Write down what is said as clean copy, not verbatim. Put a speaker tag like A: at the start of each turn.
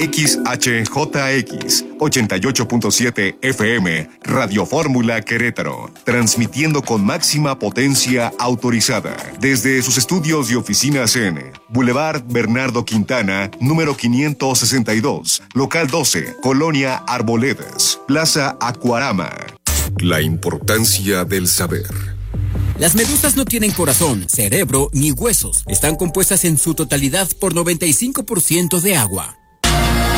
A: XHJX 88.7 FM, Radio Fórmula Querétaro, transmitiendo con máxima potencia autorizada desde sus estudios y oficinas en Boulevard Bernardo Quintana, número 562, local 12, Colonia Arboledas, Plaza Acuarama. La importancia del saber.
B: Las medusas no tienen corazón, cerebro ni huesos. Están compuestas en su totalidad por 95% de agua.